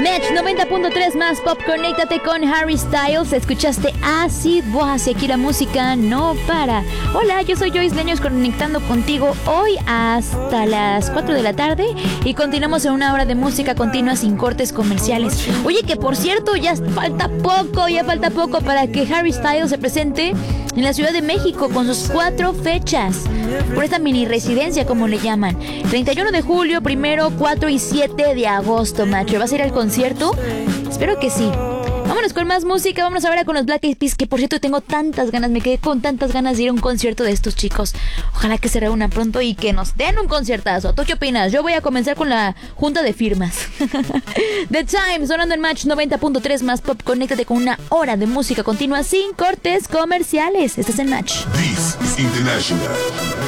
Match 90.3 más pop, conéctate con Harry Styles. Escuchaste Acid Boas y aquí la música no para. Hola, yo soy Joyce Leños conectando contigo hoy hasta las 4 de la tarde y continuamos en una hora de música continua sin cortes comerciales. Oye, que por cierto, ya falta poco para que Harry Styles se presente en la Ciudad de México con sus 4 fechas por esta mini residencia, como le llaman. 31 de julio, 1, 4 y 7 de agosto, macho. ¿Vas a ir al concierto? Espero que sí. Vámonos con más música. Vámonos ahora con los Black Eyed Peas, que por cierto tengo tantas ganas, me quedé con tantas ganas de ir a un concierto de estos chicos. Ojalá que se reúnan pronto y que nos den un conciertazo. ¿Tú qué opinas? Yo voy a comenzar con la junta de firmas. The Time, sonando en Match 90.3 más pop. Conéctate con una hora de música continua sin cortes comerciales. Estás en Match. This is International.